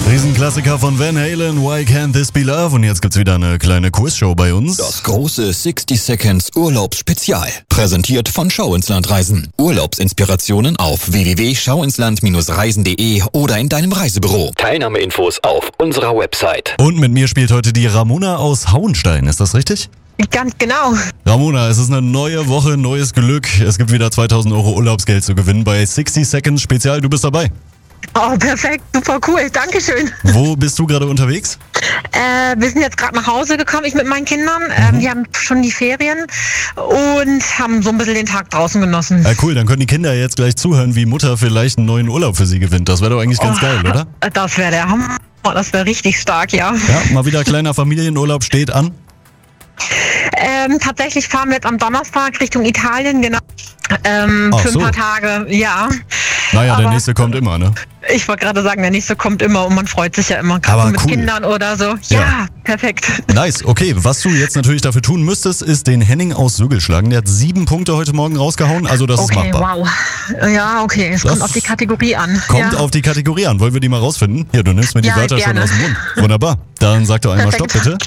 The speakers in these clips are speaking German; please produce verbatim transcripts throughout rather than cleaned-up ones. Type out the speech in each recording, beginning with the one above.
Riesenklassiker von Van Halen, Why Can't This Be Love? Und jetzt gibt's wieder eine kleine Quizshow bei uns. Das große sixty Seconds Urlaubsspezial. Präsentiert von Schau ins Land Reisen. Urlaubsinspirationen auf w w w punkt schau ins land reisen punkt de oder in deinem Reisebüro. Teilnahmeinfos auf unserer Website. Und mit mir spielt heute die Ramona aus Hauenstein, ist das richtig? Ganz genau. Ramona, es ist eine neue Woche, neues Glück. Es gibt wieder zweitausend Euro Urlaubsgeld zu gewinnen bei sixty Seconds Spezial. Du bist dabei. Oh, perfekt, super cool, dankeschön. Wo bist du gerade unterwegs? Äh, wir sind jetzt gerade nach Hause gekommen, ich mit meinen Kindern. Ähm, wir haben schon die Ferien und haben so ein bisschen den Tag draußen genossen. Ja, cool, dann können die Kinder jetzt gleich zuhören, wie Mutter vielleicht einen neuen Urlaub für sie gewinnt. Das wäre doch eigentlich ganz oh, geil, oder? Das wäre der Hammer, das wäre richtig stark, ja. Ja, mal wieder kleiner Familienurlaub steht an. Ähm, tatsächlich fahren wir jetzt am Donnerstag Richtung Italien, genau. Ähm, Ach für ein so. paar Tage, ja. Naja, der Aber nächste kommt immer, ne? Ich wollte gerade sagen, der nächste kommt immer und man freut sich ja immer, Aber gerade mit cool. Kindern oder so. Ja, Ja. perfekt. Nice, okay. Was du jetzt natürlich dafür tun müsstest, ist den Henning aus Sögel schlagen. Der hat sieben Punkte heute Morgen rausgehauen, also das Okay, ist machbar. wow. Ja, okay, es Das kommt auf die Kategorie an. Kommt ja. auf die Kategorie an. Wollen wir die mal rausfinden? Hier, du nimmst mir die Ja, Wörter gerne. schon aus dem Mund. Wunderbar. Dann sag doch einmal Perfekt. Stopp, bitte.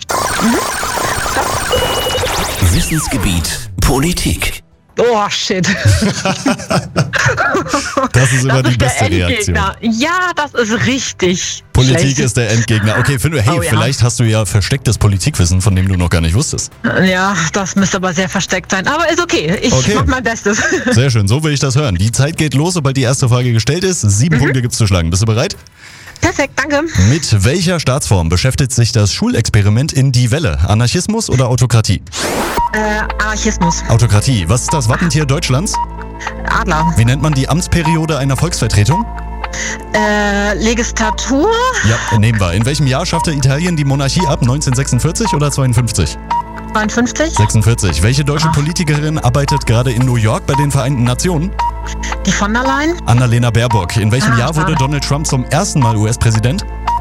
Wissensgebiet Politik. Oh, shit. Das ist immer Das die ist der beste Reaktion. Endgegner. Ja, das ist richtig Politik schlecht. ist der Endgegner. Okay, find, hey, Oh ja. vielleicht hast du ja verstecktes Politikwissen, von dem du noch gar nicht wusstest. Ja, das müsste aber sehr versteckt sein. Aber ist okay. Ich Okay. mach mein Bestes. Sehr schön, so will ich das hören. Die Zeit geht los, sobald die erste Frage gestellt ist. Sieben Mhm. Punkte gibt's zu schlagen. Bist du bereit? Perfekt, danke. Mit welcher Staatsform beschäftigt sich das Schulexperiment in Die Welle? Anarchismus oder Autokratie? Äh, Anarchismus. Autokratie. Was ist das Wappentier Deutschlands? Adler. Wie nennt man die Amtsperiode einer Volksvertretung? Äh, Legislatur. Ja, nehmen wir. In welchem Jahr schaffte Italien die Monarchie ab? neunzehnhundertsechsundvierzig oder zweiundfünfzig? zweiundfünfzig. sechsundvierzig. Welche deutsche Politikerin arbeitet gerade in New York bei den Vereinten Nationen? Die von der Leyen. Annalena Baerbock. In welchem Ah, Jahr wurde schade. Donald Trump zum ersten Mal U S-Präsident?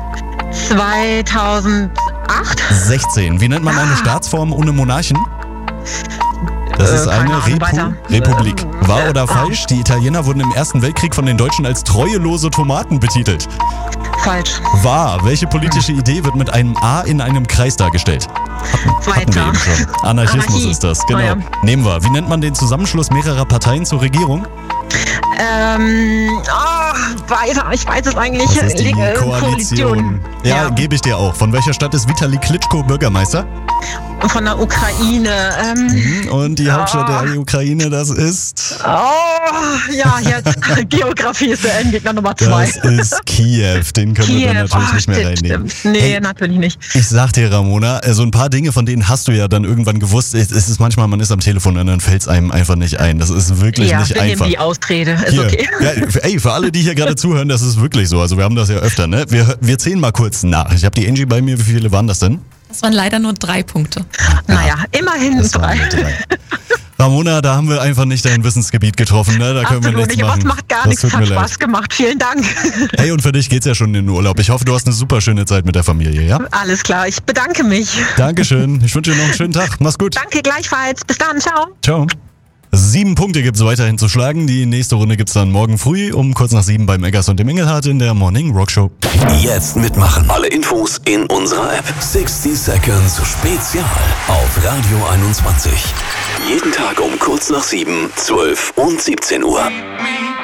zweitausendacht. sechzehn. Wie nennt man eine Ah. Staatsform ohne Monarchen? Das Äh, ist keine eine Ahnung, Repu weiter. Republik. Ähm, Wahr äh, oder ah. falsch? Die Italiener wurden im Ersten Weltkrieg von den Deutschen als treuelose Tomaten betitelt. Falsch. Wahr. Welche politische Idee wird mit einem A in einem Kreis dargestellt? Hatten, hatten wir Weiter. eben schon. Anarchismus Anarchie. ist das, genau. Oh ja. Nehmen wir. Wie nennt man den Zusammenschluss mehrerer Parteien zur Regierung? Ähm, oh, weiter. Ich weiß es eigentlich. Das ist die Leg- äh, Koalition. Ja, Ja. gebe ich dir auch. Von welcher Stadt ist Vitali Klitschko Bürgermeister? Von der Ukraine. Ähm, Und die Hauptstadt Ah. der Ukraine, das ist... oh, ja, jetzt. Geografie ist der Endgegner Nummer zwei. Das ist Kiew. Den können wir dann natürlich oh, nicht mehr stimmt, reinnehmen. stimmt. Nee, Hey, natürlich nicht. ich sag dir, Ramona, so ein paar Dinge, von denen hast du ja dann irgendwann gewusst. Es es ist manchmal, man ist am Telefon und dann fällt es einem einfach nicht ein. Das ist wirklich Ja, nicht wir einfach. nehmen die Ausrede. Ist Hier. okay. Ja, ey, für alle, die hier gerade zuhören, das ist wirklich so. Also wir haben das ja öfter, ne? Wir, wir zählen mal kurz nach. Ich habe die Angie bei mir. Wie viele waren das denn? Das waren leider nur drei Punkte. Naja, immerhin Das waren drei. nur drei. Ramona, da haben wir einfach nicht dein Wissensgebiet getroffen, ne? Da können wir Absolut nichts nicht, aber machen. es macht gar Das nichts. tut Hat mir leid. Spaß gemacht. Vielen Dank. Hey, und für dich geht's ja schon in den Urlaub. Ich hoffe, du hast eine super schöne Zeit mit der Familie, ja? Alles klar, ich bedanke mich. Dankeschön. Ich wünsche dir noch einen schönen Tag. Mach's gut. Danke gleichfalls. Bis dann. Ciao. Ciao. Sieben Punkte gibt's weiterhin zu schlagen. Die nächste Runde gibt's dann morgen früh um kurz nach sieben beim Eggers und dem Engelhardt in der Morning Rock Show. Jetzt mitmachen. Alle Infos in unserer App. sixty Seconds Spezial auf Radio einundzwanzig. Jeden Tag um kurz nach sieben, zwölf und siebzehn Uhr.